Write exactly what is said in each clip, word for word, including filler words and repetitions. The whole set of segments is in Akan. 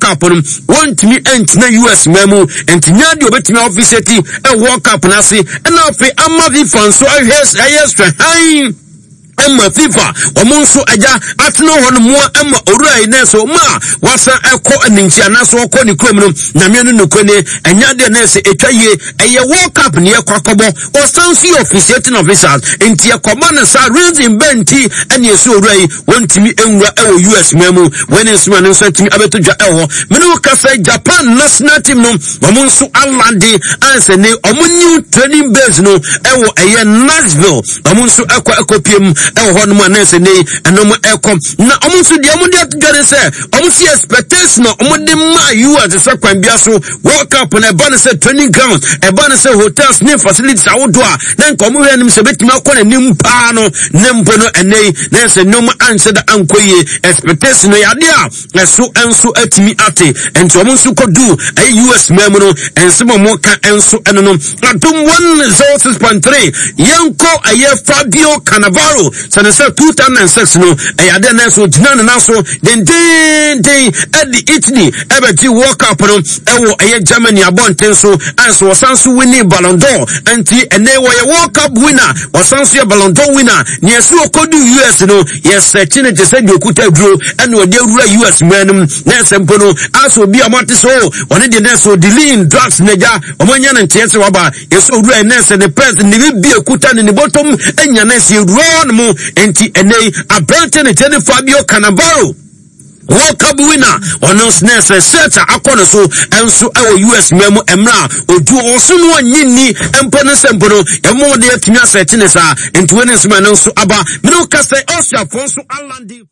Cup on one to me and U S memo and Tinyadi obetimi office a World Cup nasi and now pay Amavi fan so I hear I hear Emma FIFA omonso aja atno hono mo emma orai na so ma wasa ekọ aninchi anaso okọ ni krom no na me no nokone anya de na se etwaye eye World Cup ne ekwakobo o sansi officiating officers enti ekoma na sa reason benti ene eso orai wontimi enwura ewo U S memu when ensuma no so timi abetodwa ewo me no kasa Japan national team no omonso alande anse ne omunyu training base no ewo eye Nashville omonso ekwa ekopiem ewo hono ma na se ne enom ekom na omonso de omode atgare se omonso expectation no omode ma U S se kwan bia so World Cup na eba na se training ground eba na se hotels ne facilities awodo a na nko mo hwenim se betimi akọ na nim pa no nempo no enei na se nom anse da ankoye expectation no yade a eso enso atimi ate enti omonso kodu ay U S memo no ensemo mo ka enso eno no adum one oh six point three yanko aye Fabio Cannavaro sana se two thousand six no ayade na so dinana na so den den den at the Italy ebeti World Cup no ewo aye Germany abonten so anso wasanso winning Ballon d'Or anti ene wo ye World Cup winner wasanso ye Ballon d'Or winner ni esu okodu U S no yes chine te se di okuta duro ene ode awura U S manum na sempo no aso bi amate so one de na so dealing drugs neja omanya na ntiese waba yeso awura na se the president ni bi okuta ni bottom enya na se run mu enti ene abante ne tene Fabio Cannavaro World Cup winner ono snese seta akono so enso ewo U S memo emra odu oso no anyini empone sempono emo de atimi asetine sa enti wene nsema no so aba me no kase Austria Fonso Alandi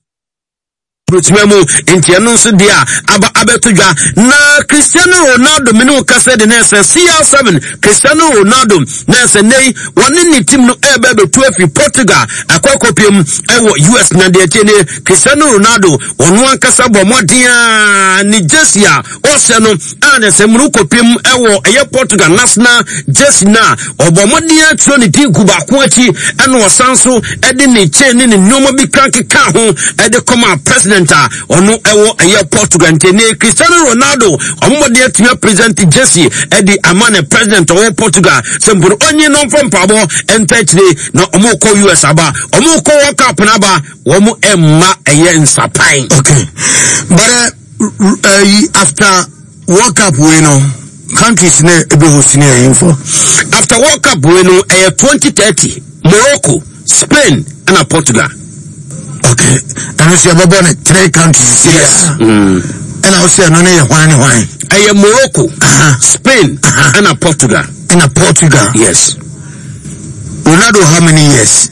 Memo enti eno nso dia aba abetodwa na Cristiano Ronaldo me no kase de nese C R seven Cristiano Ronaldo nese nei woni ni team no ebe betu afi Portugal akwakopiem ewo U S na de tiene Cristiano Ronaldo onu ankasa bomodia ni jersey a ose no ane se mru kopiem ewo eye Portugal national jersey na obomodia tro ni tin kuba ko achi ene osanso ede ni chain ni nyomo bi kanke ka ho ede koma president ono ewo eye Portugal ntene Cristiano Ronaldo omode atime present jersey edi amane president of Portugal semburu onye no from pabo entechire na omoko U S aba omoko World Cup na ba womo emma eye nsapan. Okay, but uh, after World Cup we know countries ne ebe hosting info after World Cup we know eye twenty thirty Morocco, Spain and Portugal. Okay, and we see about three countries. Yes. Mm. And I say no ne why why. I am Morocco, uh-huh. Spain, uh-huh. and a Portugal. And a Portugal. Yes. Ronaldo, how many years?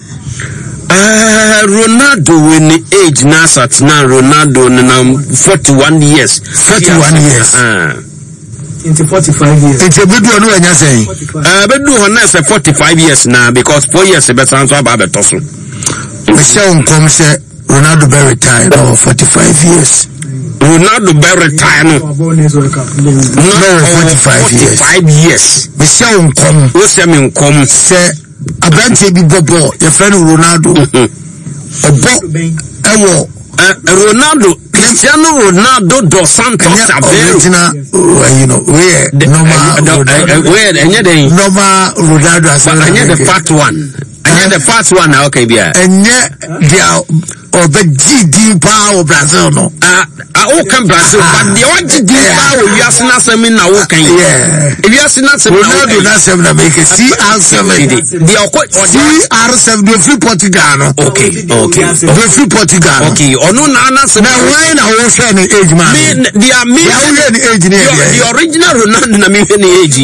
Uh, Ronaldo when the age Nasat now Ronaldo now forty-one years. Forty-one years. Uh. Into forty-five years. It's a good one. When you say, uh, but do one say forty-five years now because four years better answer about the toss. Michelle come say Ronaldo be retired over forty-five years. Ronaldo be retired no. No, forty-five years. Five years. Michelle come. Who say me come say Abante bi bobo your friend Ronaldo. Obo ewo Ronaldo Cristiano Ronaldo dos Santos Aveiro. You know where normal where anya dey normal Ronaldo as anya the fat one. And the first one now, okay, yeah. And yet, they are of the G D power Brazil, no. Uh, I can Brazil, but the old G D power, you are not saying now, okay, yeah. If you are not saying, Ronaldo, that's seven America, C R seven, the C R seven, the free Portugal, okay, okay, the free Portugal, okay, or no, Nana, now why now, what's any age, man? The age, the original Ronaldo, I mean, any age.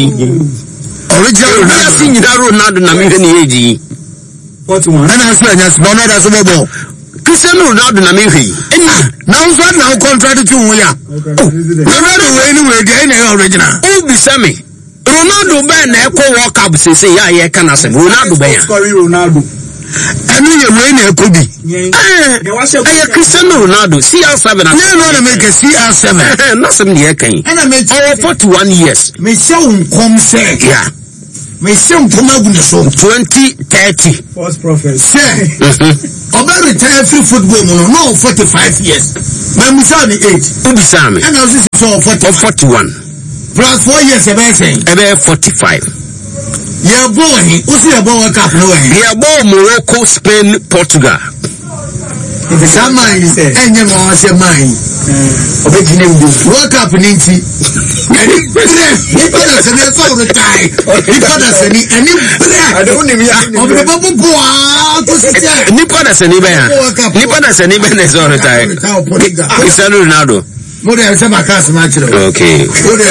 Original Ronaldo, I mean, any age. forty-one. And I swear, yes, no, no, that's a bubble. Cristiano Ronaldo na mehi. Now, so now contract to we are. Ronaldo anyway, the original. Oh, be semi. Ronaldo be na eko World Cup say say ya ye kana say Ronaldo be ya. Sorry, Ronaldo. Enu ye we na eko bi. Eh, eh, Cristiano Ronaldo C R seven. No, no, na make C R seven. Na sem ne ye kan. And I make forty-one years. Me show come say. Yeah. me sem poma gu so twenty thirty false prophet say oba retire free football no no forty-five years my musa ni age ubisa me and I was so forty forty-one plus four years e be say e be forty-five yeah boy usi e boy World Cup no way yeah boy Morocco, Spain, Portugal. It's a mine, and you know, I say mine. Obedient World Cup ninety. And he put us in the soul of tie. He put us in the any I don't even of the bubble boy to sit there. Nippon as an event. Nippon as an event is all the time. It's a Ronaldo. More than some class match. Okay.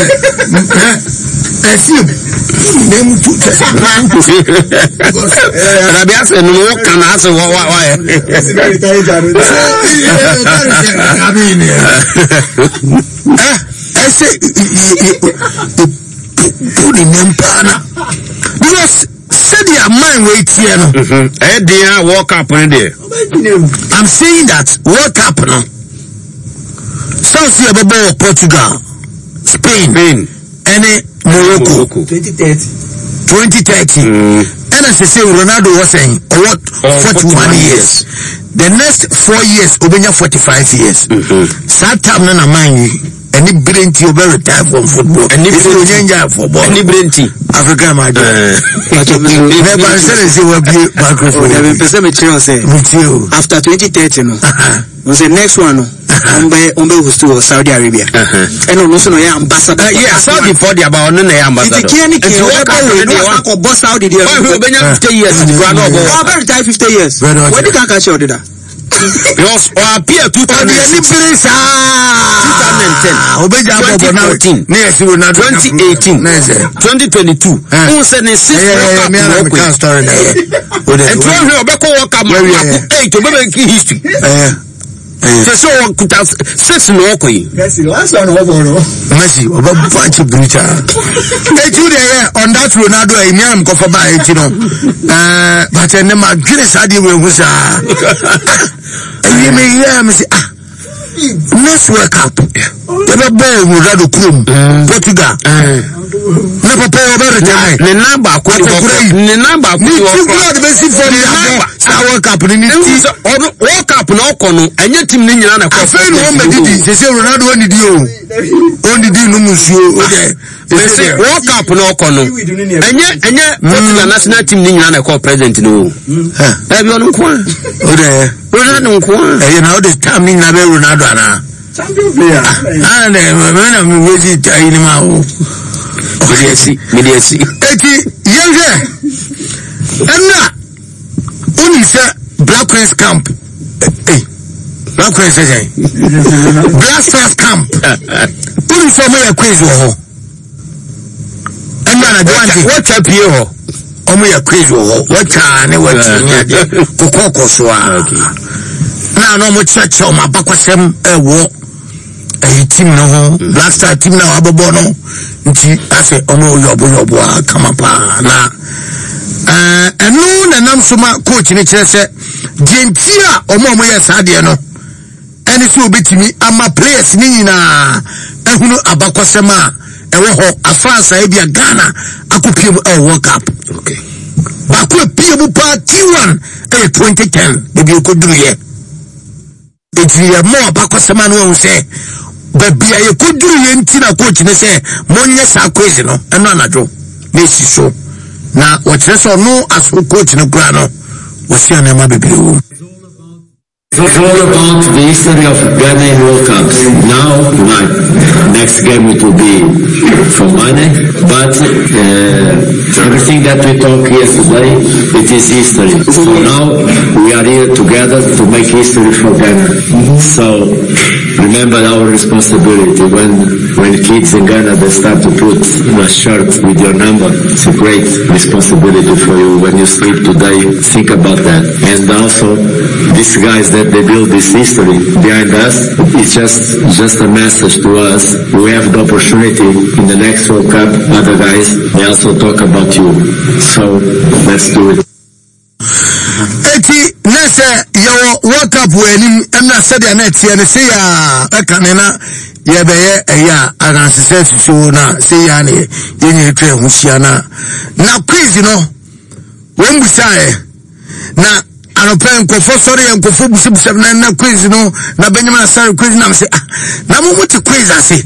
I see them two Rabias and no can answer why. I say, put in Empana because said your mind wait here. Eh, dear, walk up in there. I'm saying that World Cup now. South Sea about Portugal, Spain, Spain, and Morocco. twenty thirty twenty thirty And as I say, Ronaldo was saying, what forty-one years. The next four years, Obenya forty-five years. Sad time na mind any brain to over retire from football. Any brain football. Any brain Africa, my dear. Never said it will be microphone. after twenty thirty no was the next one no umbe umbe was to Saudi Arabia and no so no ya ambassador yeah Saudi for the about no na ambassador if you can you work out no boss Saudi there Obenya fifty years the grand over over retire fifty years what did can catch you that because or appear two thousand ten Obeja twenty fourteen twenty eighteen twenty twenty-two who said in six World Cup story and twelve Obeko World Cup eight Obeka history so so kuta six no okoi Messi last one over no Messi oba bunch of brutal e tu dey on that Ronaldo e mi am ko for ba e ti no eh but en ma gire sade we hu sa e mi ya mi say ah next World Cup the ball Ronaldo krum Portugal na papa oba retire ne number ko ne number ko ni ti blood be si for the World Cup ni ti World Cup na okono enye team ni nyina na ko afa no medidi se se Ronaldo oni di o oni di no musuo o de se World Cup na okono enye enye Portugal national team ni nyina na ko president no eh bi onu ko o de Ronaldo ko eh na o de time ni na be Ronaldo ana champion player ah na me na me weji tai ni ma o mediasi mediasi eti yenje enna oni se Black Queens camp eh Black Queens say Black Stars camp oni so me ya quiz wo enna na dwanti what chap here ho omo ya quiz wo what ne what nya de kokoko so a na no mo cheche o mabakwasem ewo eh team no Black Star team na abobo no nti ase omo yobo yobo a kama pa na eh enu na nam soma coach ni kire se dientia omo omo ya sade no eni so obetimi ama players ni nyina ehunu abakwasem a ewo ho afansa e bia Ghana akopiem e World Cup okay ba ko piem pa T one e twenty ten de bi okoduru ye eti ya mo abakwasem no wo se babia ye koduru ye ntina coach ne se monye sa quiz no eno anadwo na si so na wo kire so no aso coach no kura no wo sia na ma bebere wo. It's all about the history of Ghana in World Cups. Now, my next game it will be from Mane, but uh, everything that we talked yesterday, it is history. So now we are here together to make history for Ghana. So remember our responsibility when when kids in Ghana they start to put a shirt with your number. It's a great responsibility for you. When you sleep today, think about that. And also these guys that they build this history behind us, it's just just a message to us. We have the opportunity in the next World Cup, other guys, they also talk about you. So let's do it. Eti Nese yo World Cup wenim emna said ya net ya ne say ya eka ne na ye be ye eya agansese so na say ya ne ye nye twa hu hia na na quiz no when we say na anopen nkofo sorry nkofo busibusa na na quiz no na benyama sorry quiz na say ah na mo muti quiz ase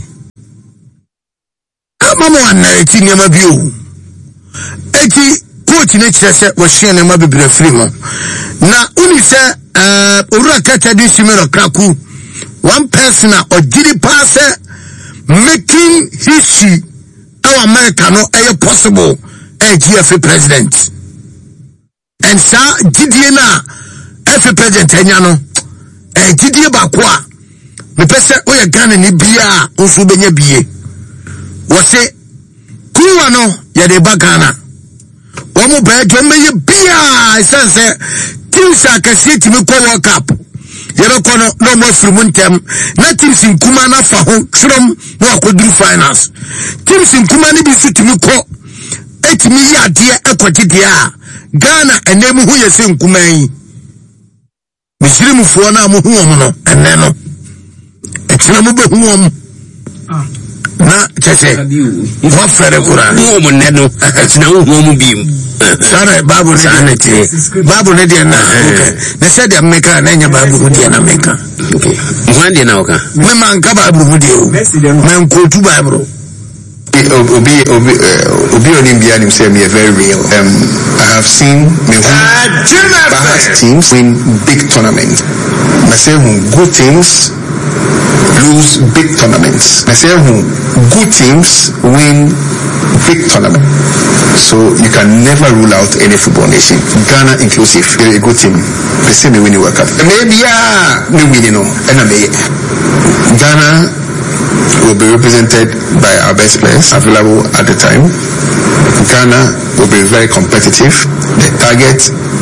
ama mo na eti ne ma bio eti coach ne chese wo hye ne ma bibire free mo na uni se eh owura kata di simero kraku one person or gidi pass making history our America no eh possible eh G F A president and sa gidi na F A president enya no eh gidi ba ko a me pese o ye Ghana ni bia nso benya bie wo se kuwa no ye de ba Ghana Omo ba jombe ye bia sense teams akasi timi ko World Cup yero kono no mo frumuntem na teams nkuma na fa ho trom no akoduru finals teams nkuma ni bi su timi ko etimi ya de ekotide a Ghana enemu hu ye se nkuma yi misirimu fo na mo hu omo no enne no etina mo be hu omo na chese wo fere kura mo mo ne no etina hu omo bi Sorry, Babu Sanity. Babu Nediana. Okay. They said the America and any Babu Hudiana America. Okay. One day now, Mamma Kababu Hudio. Man, go to Babro. Obi Obi Obi Olympian himself is very real. Um, I have seen me Bahas teams win big tournaments. Myself, good teams lose big tournaments. Myself, good teams win big tournament. So you can never rule out any football nation. Ghana inclusive, they're a good team. They say me win the World Cup. Maybe yeah, me win no. And I may Ghana will be represented by our best players available at the time. Ghana will be very competitive. The target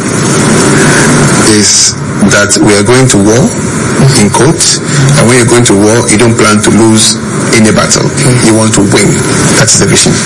is that we are going to war in quotes, and when you're going to war, you don't plan to lose any battle. You want to win. That's the vision.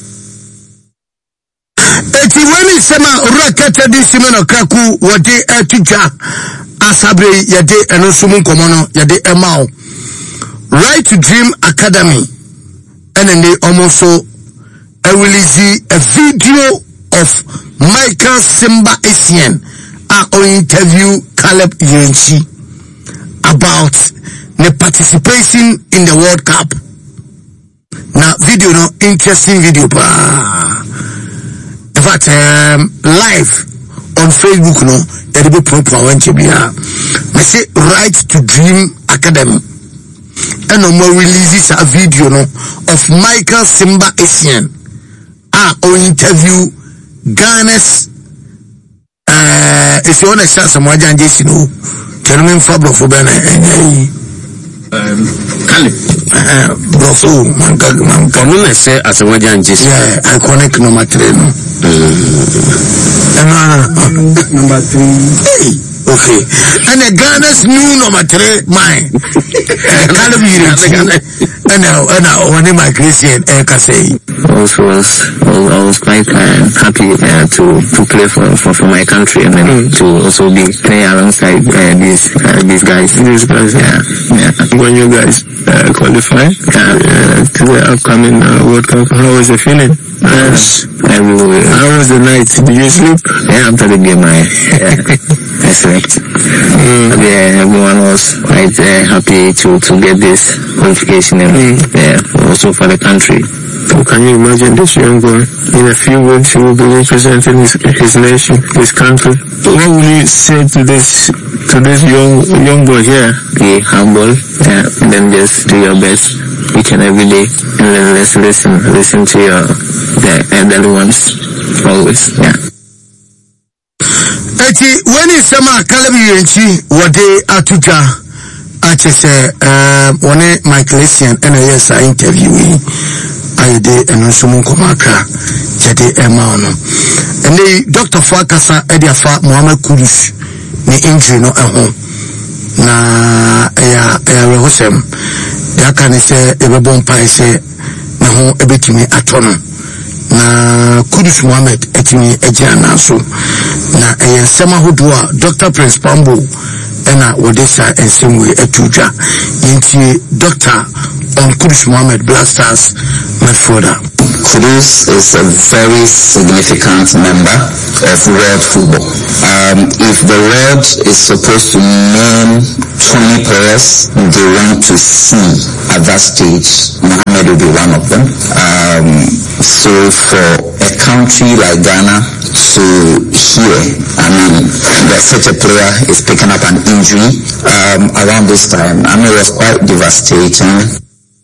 Eti wani sema rakata di simeno kraku wade etuja asabre yade eno sumu komono yade emao Right to Dream Academy and then they almost so I release a video of Michael Simba Essien our interview Caleb Yenchi about the participation in the World Cup. Now video no interesting video pa. In fact um, live on Facebook no there be proper one chebia. I say Right to Dream Academy. And no more releases a video no of Michael Simba Essien ah or interview Ghana's uh if you want to start some wajan jesi no gentleman Fabro for Bena um Kali uh bro manka manka no say as a wajan jesi yeah iconic number three no uh, number three hey. Okay. And the Ghana's new number three, mine. Kind of you and now, and now, one of my Christian, I can say. Also, was, I was quite uh, happy uh, to to play for, for for my country and then mm. to also be play alongside uh, these uh, these guys. These guys, yeah, yeah. When you guys uh, qualify yeah. uh, to the upcoming uh, World Cup, how was the feeling? Yes. Uh, how was the night? Did you sleep? Yeah, after the game, I. Yeah. I slept. Mm. Yeah, everyone was quite uh, happy to, to get this qualification and mm. yeah, also for the country. So can you imagine this young boy? In a few weeks he will be representing his, his nation, his country. What will you say to this to this young young boy here? Be humble, yeah, and then just do your best each and every day, and then let's listen, listen to your the elder ones always, yeah. Eti when is sama Caleb Yenchi wade atuja ache se um one Michael Essien and yes I interview I did and also Munkomaka jade ema no and the Doctor Fakasa Ediafa Muhammad Kudus ni injury no eho na ya ya rehosem ya kan se ebebo mpa se na ho ebetimi atono na Kudus Muhammad etimi eja na so na ɛyɛ nsɛm ahodoɔ a Doctor Prince Pambo ɛna wɔde saa nsɛm wei atu dwa. Yɛntie Doctor on Kudus Mohammed, Black Stars midfielder. Kudus is a very significant member of Red football. Um, if the Red is supposed to name twenty players they want to see at that stage, Mohammed will be one of them. Um, so for a country like Ghana to hear, I mean, that such a player is picking up an injury um, around this time, I mean, it was quite devastating.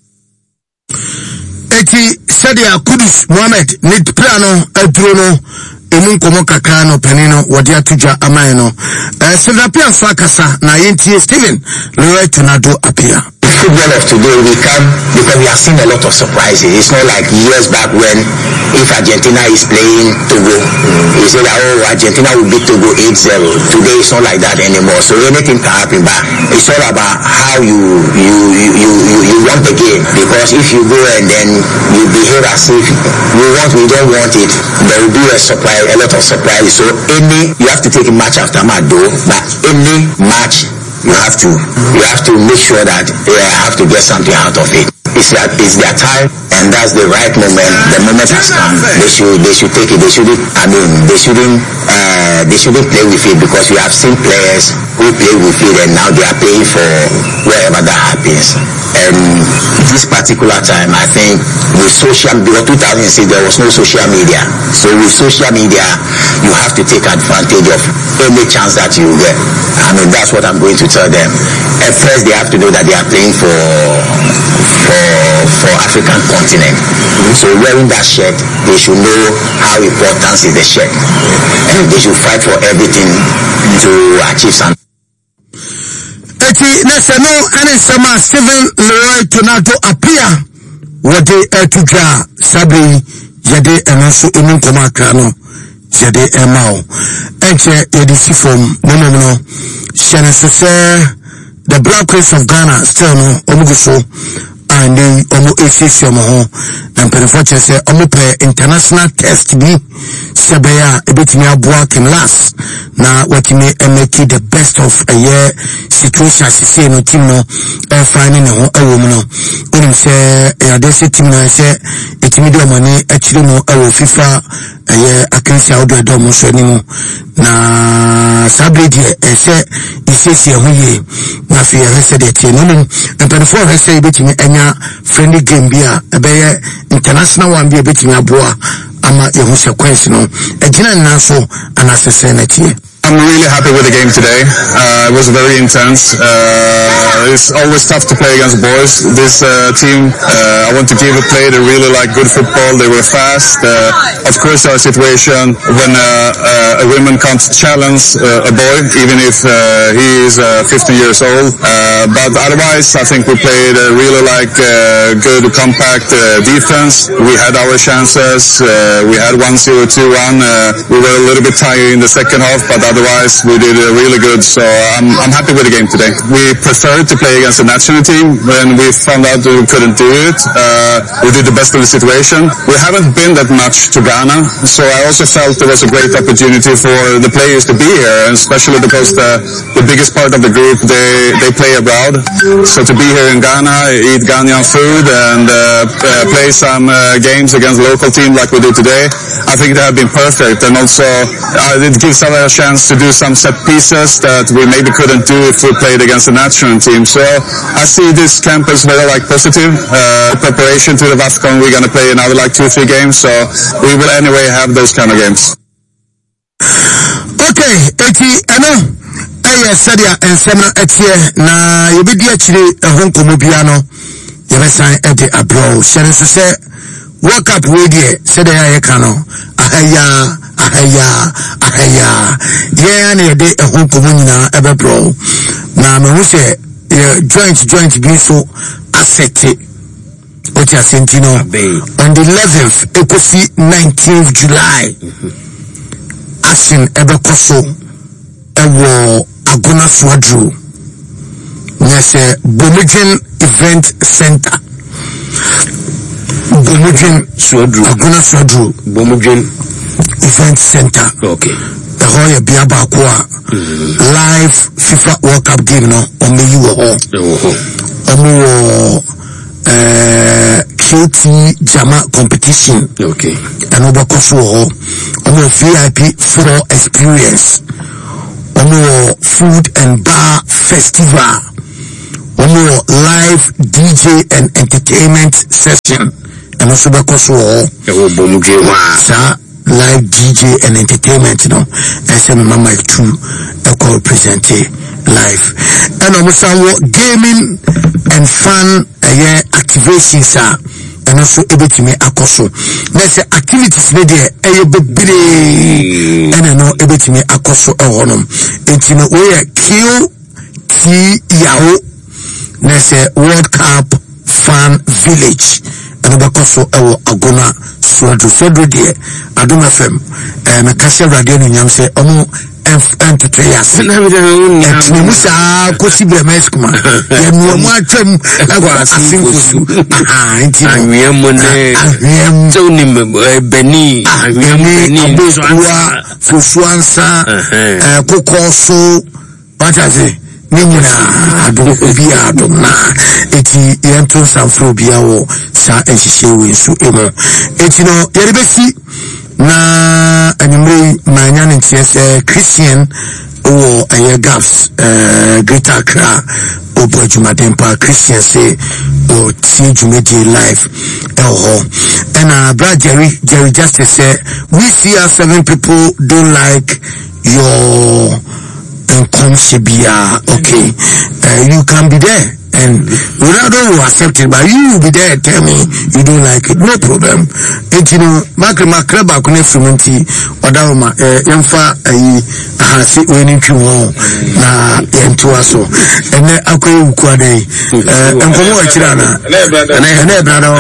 Eti Sadia Kudus Mohammed need plano adrono emu nkomo kakra no penino wode atuja amayeno eh Silvia Swakasa na yenti Steven Leroy Tornado appear. Football of today, we come because we have seen a lot of surprises. It's not like years back when if Argentina is playing Togo, mm. you say that, oh, Argentina will beat Togo eight zero. Today it's not like that anymore. So anything can happen, but it's all about how you you you you, you, you want the game. Because if you go and then you behave as if we want, we don't want it, there will be a surprise, a lot of surprises. So any, you have to take a match after match though, but any match you have to you have to make sure that you have to get something out of it. It's that it's their time, and that's the right moment. The moment has come. They should they should take it. They shouldn't. I mean, they shouldn't. Uh, they shouldn't play with it because we have seen players who play with it, and now they are paying for wherever that happens. And this particular time, I think with social, because two thousand six there was no social media. So with social media, you have to take advantage of any chance that you get. I mean, that's what I'm going to tell them. At first, they have to know that they are playing for for for African continent. Mm-hmm. So wearing that shirt, they should know how important is the shirt, and they should fight for everything to achieve something. Eti neseno ene sama Steven Leroy Tornado appear wode etudwa sabi yede enoso enu nkoma akra no yede emao enche yede sifom no no no shene se the Black Race of Ghana still no omuguso and then omo esisi omo ho na mpelefo chese omo pe international test bi sebeya ebetimi aboa ken last na watimi emeki the best of a year situation sisi no team no e fine ne ho ewo mu no onim se ya desi team no se etimi de omani akire mu ewo FIFA eye akansi awdo do mo so nimu na sabredi ese isisi ho ye na fi ese de tie no no mpelefo ese ebetimi enya friendly game bia ebeye international one bia betimi aboa ama yehu sequence no ejina na so anasese na tie. I'm really happy with the game today. Uh, it was very intense. Uh, it's always tough to play against boys. This uh, team, uh, I want to give it played. They really like good football. They were fast. Uh, of course, our situation when uh, uh, a woman can't challenge uh, a boy, even if uh, he is uh, fifteen years old. Uh, but otherwise, I think we played uh, really like uh, good, compact uh, defense. We had our chances. Uh, we had one zero, two one. Uh, we were a little bit tired in the second half, but otherwise, we did uh, really good, so I'm, I'm happy with the game today. We preferred to play against the national team. When we found out that we couldn't do it, uh, we did the best of the situation. We haven't been that much to Ghana, so I also felt it was a great opportunity for the players to be here, and especially because the, the biggest part of the group, they, they play abroad. So to be here in Ghana, eat Ghanaian food, and uh, uh, play some uh, games against local team like we did today, I think they have been perfect, and also uh, it gives us a chance to do some set pieces that we maybe couldn't do if we played against the national team. So I see this camp as very like positive. Uh, preparation to the AFCON, we're going to play another like two, three games. So we will anyway have those kind of games. Okay, eti eno eye sadia ensema etie na yebedi akire ehonko mobiano yebesan ede abro shere so se World Cup we die said ya kano ahaya ahaya ahaya yeah na de ehonko mo nyina ebe bro na me hu se joint joint bi so asset oti asentino on the eleventh ekosi nineteenth July asin ebe koso ewo Agona Swadru nyese Bomujin Event Center Bomujin Swadru Agona Swadru Bomujin Event Center. Okay. the whole Biaba Kwa live FIFA World Cup game no on the U O uh Q T Jama competition. Okay. And Obakoso on V I P football experience. On food and bar festival. On live D J and entertainment session. And also Obakoso live D J and entertainment, you know, S M M Mike two, a call presented live. And also gaming and fun uh, activations are, and also able to make a coso. Let's say activities media, a big and I know able to make a coso or honum. It's in a way, Q T Yao, let's say World Cup Fan Village. And Obakoso Ewo Agona Swadro Swadro dear Adom F M eh Mekasha radio ni nyam se omo ent three years na me de ni musa kosi bre meskuma ye no mo atwam agwa asinkosu ah enti anwem ne anwem so ni beni anwem beni abosuwa fosuansa eh kokoso bataze Nina adum obia adum na eti yento sanfro bia wo sa ehihye we so emo eti no yerebesi na animre manya ne tiese Christian o aye gaps eh Greater Accra obo jumadempa Christian say o ti jumedi life elho and uh Brad Jerry Jerry Justice say we see our seven people don't like your and come Shibia, okay, uh, you can be there and Ronaldo will accept it, but you will be there. Tell me you don't like it, no problem. And you know, Macri Macreba Kune Frumenty or Dauma, Yamfa, I sit winning to home, na Yantuaso, and then Ako Quade, and Komo Chirana, and then brother,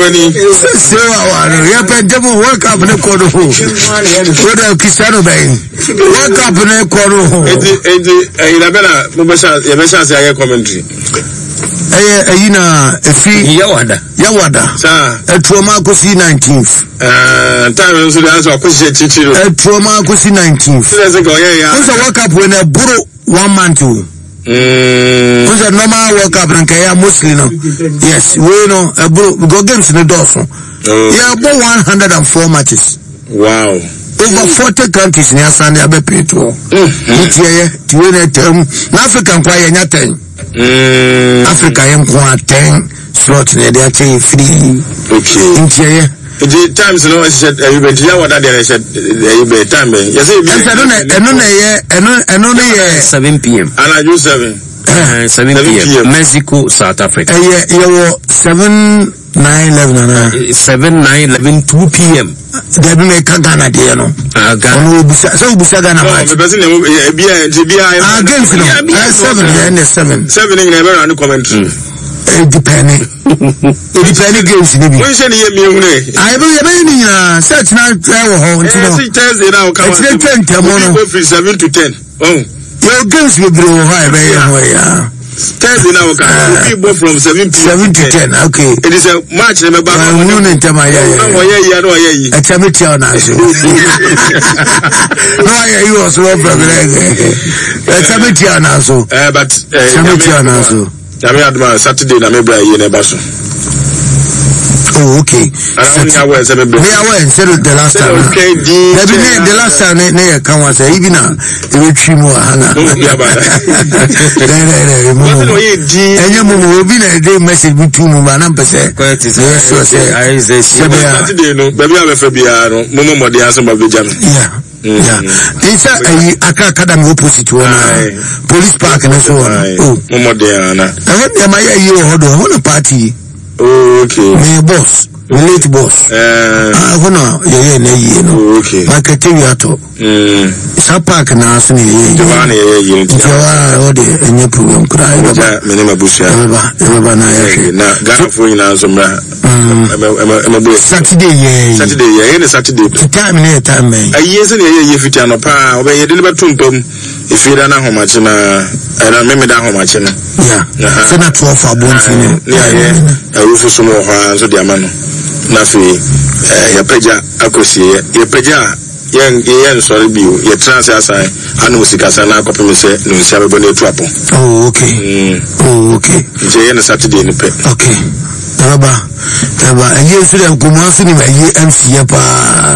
so I have double work up in the corner. What a Cristiano Bay, work up in the corner. Ilabella, Mubasha, Yabasha, commentary. Eh, eh, ina efi Yawada, Yawada. Sa, eh, trauma kusi nineteenth. Eh, time so that's what kusi chichiro. Eh, trauma kusi nineteenth. So go yeah yeah. Kusa work up when a buru one man too. Mm. Kusa normal work up and kaya mostly no. Yes, we know a buru go games in the dorsal. Yeah, about one hundred and four matches. Wow. Over forty countries in Sunday abe peto. It's here to win a term. African kwaya nyateng. Mm. Africa yam kwa ten slot ne dey take free. Okay. Intia the times no I said you be there what there said you be time. Yes e be. Eno na eno na ye eno eno na ye seven p m. And I do seven. Uh, seven p m. Mexico, South Africa. Eh yeah, you seven nine eleven and seven nine eleven two p m. They be make Ghana dey no. Ah Ghana. So busa Ghana match. Oh, person e bia e bia. Ah games no. seven and seven. seven in never on commentary. It depending. It depending games ni bi. When say ni me hu ne. Ah e be e be ni na search na try wo ho nti no. It's Thursday now come. It's ten ten mo no. Go from seven to ten. Oh. Your games will grow high by yeah. Thursday now can people from seven p m seven to ten. Okay. It is a match remember. No no ntama ya ya. No ya ya no ya yi. Atami tia na so. No ya you also problem. Atami tia na so. Eh but atami tia na so. Tami adma Saturday na me bra yi na ba so. Oh, okay. Me aware say me said the last time. Okay, the the last time ne ne kan wa say even na e twi mu hana. Enye mu mu obi na dey message bi tu mu ma na pese. Yes so say I say Saturday no baby abefa bia no mo mo dey aso ba bejam. Yeah. Yeah. It's a Accra Academy opposite one. Police park and so on. Oh, mo dey na. I want them my you hold on party. Oh, okay. Me boss, relate boss. Eh. Ah, hono ye ye na ye no. Okay. Market area to. Mm. Sa park na so ni ye. Jawani ye ye. Jawa o de enye program kra. Ja, me ne mabusia. Baba, baba na ye. Na ga fo ina so mra. Mm. Em em Saturday ye. Saturday ye, ye Saturday. Time na time me. Aye se ne ye ye fiti anopa, obe ye de ba tumpam. Ifira na homache na era me me da homache na. Yeah. Se na twelve abonti ni. Yeah, yeah. Rufu sumo ha so di amano na fi eh ya peja akosi ya peja yen yen sorry bi ye trans asai anu sikasa na akopem se no nsia bebo na etu apo. Oh okay. Mm. Oh okay. Je yen Saturday ni pe. Okay. Baba, baba, aye so dem ko mo so ni aye M C ya pa.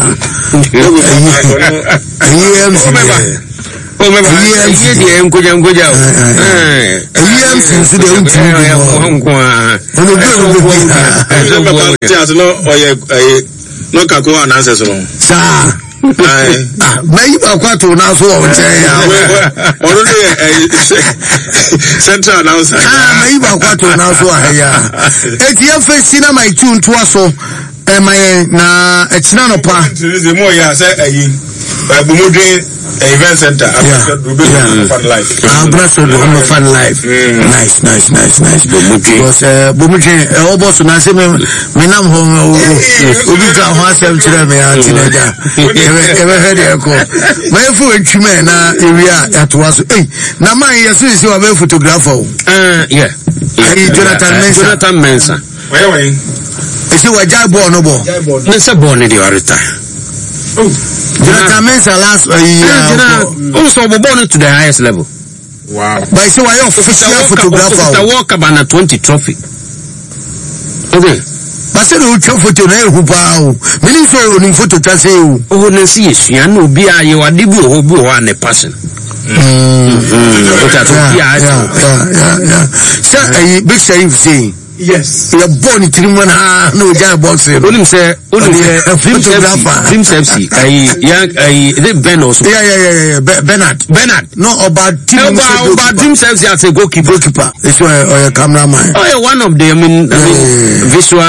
Aye M C. Oh me ba. Aye di enkoja enkoja. Eh. Aye M C so dem tu. Nko a. Ono bi ono bi. Ti no oye aye no kako ananse so no. Sa. Ai. Ah, mai ba kwato na so o che ya. Ono ni central announcer. Ah, mai ba kwato na so a ya. Eti ya face na mai tune to aso. Eh mai na etina no pa. Ze mo ya say ayi. Ba bu mo dwe event center after yeah. Fun life. Ah, brother, do fun life. Mm. Nice, nice, nice, nice. Because uh, Bomuji, uh, boss, na say me, me nam home. Obi ka ho asem kire me anti na ja. Ebe head e ko. My fu etwime na area atoa so. Eh, na man yesu isi wa be photographer. Eh, yeah. Eh, Jonathan Mensah. Jonathan Mensah. Where were you? Isi wa jai ball no ball. Ne se ball ne di retire. Oh, Jonathan Mensah last uh, year. Also, we born to the highest level. Wow. But so I official photographer. The walk about a twenty trophy. Okay. But say no photo na who pa o. Meaning so on photo ta say o. Oh, na see you ya no bi a ye wade bi o bi o an a person. Mm. Mm. Yeah, yeah, yeah, yeah. So I big say saying yes. You're born in Trimana, no jai boxing. Only say, only say, photographer. Film Sepsi. I, young, I, the Ben also. Yeah, yeah, yeah, yeah. Bernard. Bernard. No, about Tim. About Tim Sepsi as a goalkeeper. Goalkeeper. This way, or a cameraman. Oh, yeah, one of them, I mean, I mean, visual.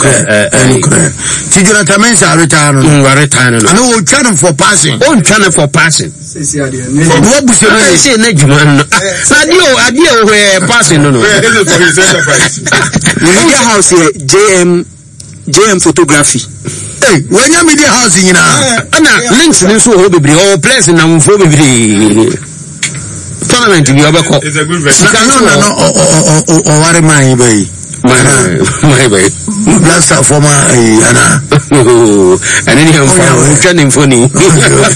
Jonathan Mensah retired. Retired. I know, channel for passing. Oh, channel for passing. What was your name? Say, Nedjuman. Adio, adio, where passing, no, no. Media house here, J M J M photography. Hey, when you media house in Anna links in so hobby or place in am for be tournament you have a it's a good version. No no no or or what am I by my my by blaster former Anna and then you have training funny